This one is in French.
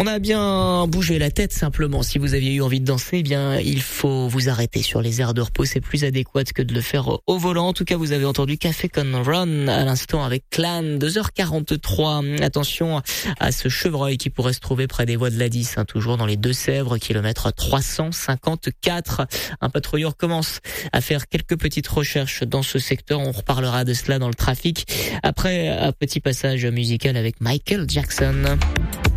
On a bien bougé la tête simplement. Si vous aviez eu envie de danser, eh bien, il faut vous arrêter sur les aires de repos. C'est plus adéquat que de le faire au volant. En tout cas, vous avez entendu Café Con Run à l'instant avec Clan. 2h43. Attention à ce chevreuil qui pourrait se trouver près des voies de l'A10, toujours dans les Deux-Sèvres, kilomètre 354. Un patrouilleur commence à faire quelques petites recherches dans ce secteur. On reparlera de cela dans le trafic après un petit passage musical avec Michael Jackson.